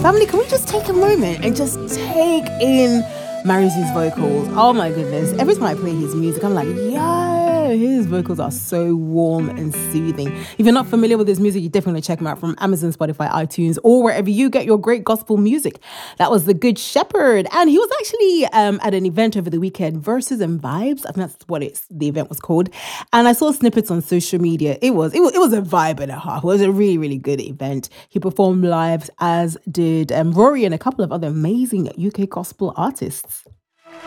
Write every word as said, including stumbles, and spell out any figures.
Family, can we just take a moment and just take in Marius's vocals? Oh my goodness. Every time I play his music, I'm like, yo, his vocals are so warm and soothing. If you're not familiar with his music, you definitely check him out from Amazon, Spotify, iTunes, or wherever you get your great gospel music. That was The Good Shepherd. And he was actually um, at an event over the weekend, Verses and Vibes. I think that's what it's, the event was called. And I saw snippets on social media. It was, it was, it was a vibe and a half. It was a really, really good event. He performed live, as did um, Rory and a couple of other amazing U K gospel artists.